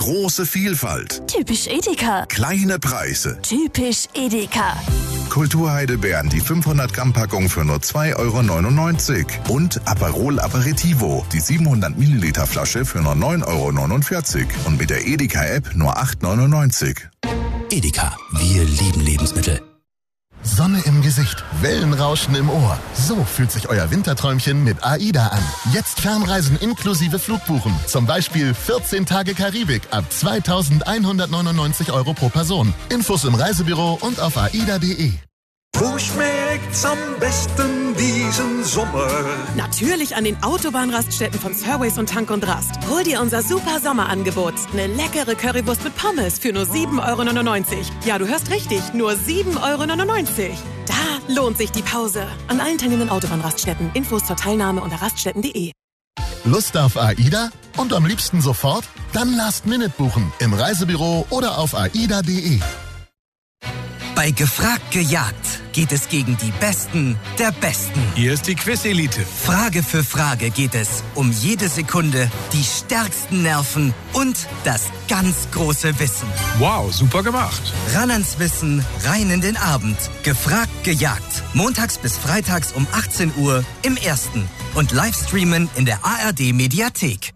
Große Vielfalt. Typisch Edeka. Kleine Preise. Typisch Edeka. Kulturheidelbeeren, die 500 Gramm Packung für nur 2,99 € und Aperol Aperitivo, die 700 Milliliter Flasche für nur 9,49 € und mit der Edeka-App nur 8,99 €. Edeka, wir lieben Lebensmittel. Sonne im Gesicht, Wellenrauschen im Ohr. So fühlt sich euer Winterträumchen mit AIDA an. Jetzt Fernreisen inklusive Flugbuchen. Zum Beispiel 14 Tage Karibik ab 2.199 € pro Person. Infos im Reisebüro und auf aida.de. Wo schmeckt's am besten diesen Sommer? Natürlich an den Autobahnraststätten von Surways und Tank und Rast. Hol dir unser super Sommerangebot. Eine leckere Currywurst mit Pommes für nur 7,99 €. Ja, du hörst richtig, nur 7,99 €. Da lohnt sich die Pause. An allen teilnehmenden Autobahnraststätten. Infos zur Teilnahme unter raststätten.de. Lust auf AIDA? Und am liebsten sofort? Dann Last Minute buchen. Im Reisebüro oder auf aida.de. Bei Gefragt gejagt geht es gegen die Besten der Besten. Hier ist die Quiz-Elite. Frage für Frage geht es um jede Sekunde, die stärksten Nerven und das ganz große Wissen. Wow, super gemacht. Ran ans Wissen, rein in den Abend. Gefragt gejagt. Montags bis freitags um 18 Uhr im Ersten. Und Livestreamen in der ARD-Mediathek.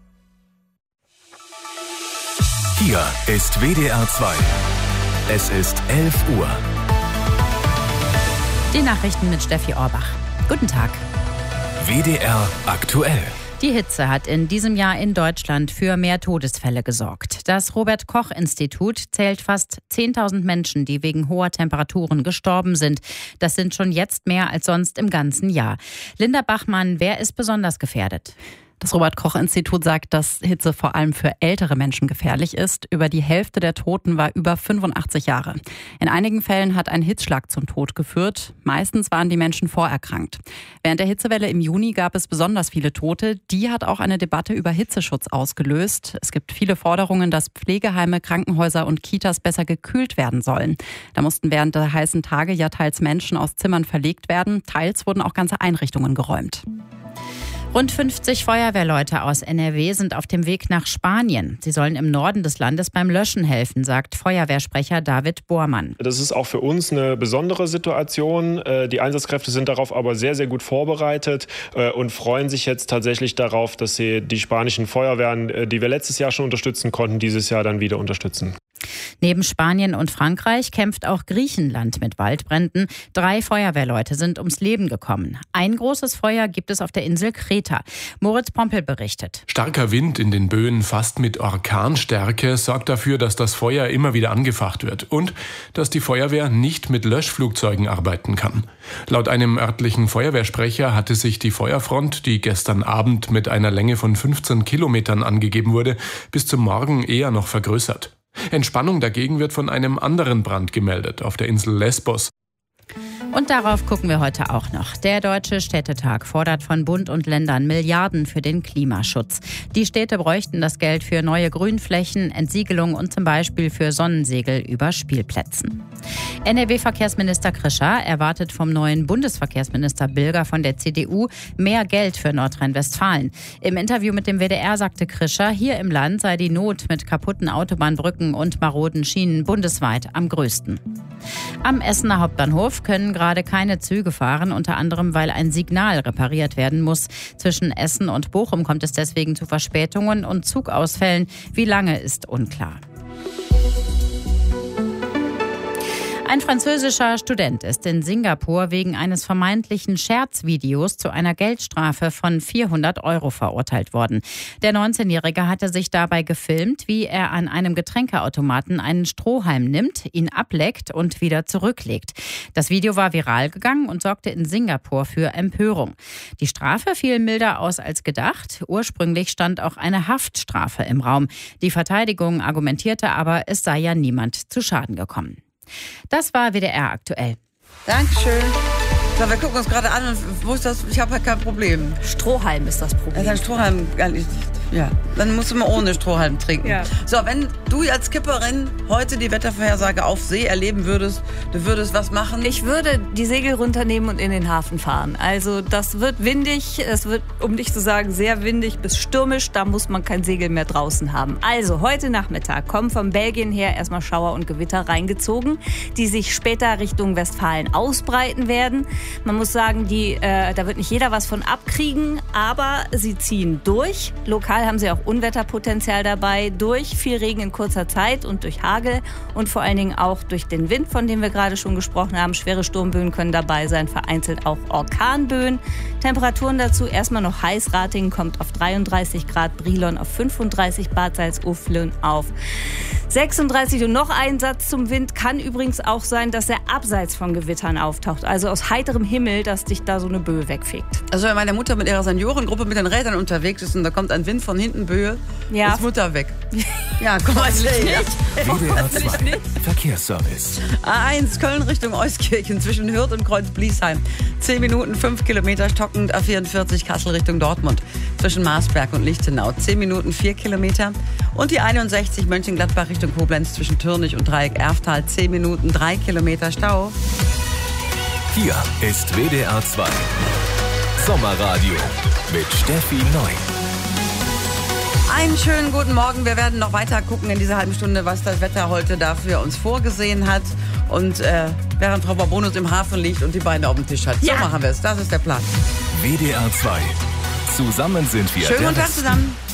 Hier ist WDR 2. Es ist 11 Uhr. Die Nachrichten mit Steffi Orbach. Guten Tag. WDR aktuell. Die Hitze hat in diesem Jahr in Deutschland für mehr Todesfälle gesorgt. Das Robert-Koch-Institut zählt fast 10.000 Menschen, die wegen hoher Temperaturen gestorben sind. Das sind schon jetzt mehr als sonst im ganzen Jahr. Linda Bachmann, wer ist besonders gefährdet? Das Robert-Koch-Institut sagt, dass Hitze vor allem für ältere Menschen gefährlich ist. Über die Hälfte der Toten war über 85 Jahre. In einigen Fällen hat ein Hitzschlag zum Tod geführt. Meistens waren die Menschen vorerkrankt. Während der Hitzewelle im Juni gab es besonders viele Tote. Die hat auch eine Debatte über Hitzeschutz ausgelöst. Es gibt viele Forderungen, dass Pflegeheime, Krankenhäuser und Kitas besser gekühlt werden sollen. Da mussten während der heißen Tage ja teils Menschen aus Zimmern verlegt werden. Teils wurden auch ganze Einrichtungen geräumt. Rund 50 Feuerwehrleute aus NRW sind auf dem Weg nach Spanien. Sie sollen im Norden des Landes beim Löschen helfen, sagt Feuerwehrsprecher David Bormann. Das ist auch für uns eine besondere Situation. Die Einsatzkräfte sind darauf aber sehr, sehr gut vorbereitet und freuen sich jetzt tatsächlich darauf, dass sie die spanischen Feuerwehren, die wir letztes Jahr schon unterstützen konnten, dieses Jahr dann wieder unterstützen. Neben Spanien und Frankreich kämpft auch Griechenland mit Waldbränden. 3 Feuerwehrleute sind ums Leben gekommen. Ein großes Feuer gibt es auf der Insel Kreta. Moritz Pompel berichtet. Starker Wind in den Böen fast mit Orkanstärke sorgt dafür, dass das Feuer immer wieder angefacht wird und dass die Feuerwehr nicht mit Löschflugzeugen arbeiten kann. Laut einem örtlichen Feuerwehrsprecher hatte sich die Feuerfront, die gestern Abend mit einer Länge von 15 Kilometern angegeben wurde, bis zum Morgen eher noch vergrößert. Entspannung dagegen wird von einem anderen Brand gemeldet auf der Insel Lesbos. Und darauf gucken wir heute auch noch. Der Deutsche Städtetag fordert von Bund und Ländern Milliarden für den Klimaschutz. Die Städte bräuchten das Geld für neue Grünflächen, Entsiegelung und zum Beispiel für Sonnensegel über Spielplätzen. NRW-Verkehrsminister Krischer erwartet vom neuen Bundesverkehrsminister Bilger von der CDU mehr Geld für Nordrhein-Westfalen. Im Interview mit dem WDR sagte Krischer, hier im Land sei die Not mit kaputten Autobahnbrücken und maroden Schienen bundesweit am größten. Am Essener Hauptbahnhof können gerade keine Züge fahren, unter anderem weil ein Signal repariert werden muss. Zwischen Essen und Bochum kommt es deswegen zu Verspätungen und Zugausfällen. Wie lange ist unklar. Ein französischer Student ist in Singapur wegen eines vermeintlichen Scherzvideos zu einer Geldstrafe von 400 € verurteilt worden. Der 19-Jährige hatte sich dabei gefilmt, wie er an einem Getränkeautomaten einen Strohhalm nimmt, ihn ableckt und wieder zurücklegt. Das Video war viral gegangen und sorgte in Singapur für Empörung. Die Strafe fiel milder aus als gedacht. Ursprünglich stand auch eine Haftstrafe im Raum. Die Verteidigung argumentierte aber, es sei ja niemand zu Schaden gekommen. Das war WDR aktuell. Dankeschön. So, wir gucken uns gerade an und wo ist das? Ich habe halt kein Problem. Strohhalm ist das Problem. Das ist ein Strohhalm gar nicht. Ja, dann musst du mal ohne Strohhalm trinken. Ja. So, wenn du als Skipperin heute die Wettervorhersage auf See erleben würdest, du würdest was machen? Ich würde die Segel runternehmen und in den Hafen fahren. Also das wird windig, es wird, um nicht zu sagen, sehr windig bis stürmisch. Da muss man kein Segel mehr draußen haben. Also heute Nachmittag kommen von Belgien her erstmal Schauer und Gewitter reingezogen, die sich später Richtung Westfalen ausbreiten werden. Man muss sagen, da wird nicht jeder was von abkriegen, aber sie ziehen durch. Lokal haben sie auch Unwetterpotenzial dabei, durch viel Regen in kurzer Zeit und durch Hagel und vor allen Dingen auch durch den Wind, von dem wir gerade schon gesprochen haben. Schwere Sturmböen können dabei sein, vereinzelt auch Orkanböen. Temperaturen dazu erstmal noch heiß. Ratingen kommt auf 33 Grad, Brilon auf 35, Bad Salzuflen auf 36. Und noch ein Satz zum Wind kann übrigens auch sein, dass er abseits von Gewittern auftaucht. Also aus heiterem Himmel, dass dich da so eine Böe wegfegt. Also wenn meine Mutter mit ihrer Seniorengruppe mit den Rädern unterwegs ist und da kommt ein Wind von hinten Böe, ist Mutter weg. Ja, komm mal WDR 2 Verkehrsservice. A1 Köln Richtung Euskirchen zwischen Hürth und Kreuz-Bliesheim. 10 Minuten, 5 Kilometer stockend. A44 Kassel Richtung Dortmund zwischen Marsberg und Lichtenau. 10 Minuten, 4 Kilometer. Und die 61 Mönchengladbach Richtung Koblenz zwischen Türnich und Dreieck Erftal. 10 Minuten, 3 Kilometer Stau. Hier ist WDR 2 Sommerradio mit Steffi Neu. Einen schönen guten Morgen. Wir werden noch weiter gucken in dieser halben Stunde, was das Wetter heute dafür uns vorgesehen hat. Und während Frau Barbonus im Hafen liegt und die Beine auf dem Tisch hat. Ja. So machen wir es. Das ist der Plan. WDR 2. Zusammen sind wir. Schönen guten Tag zusammen.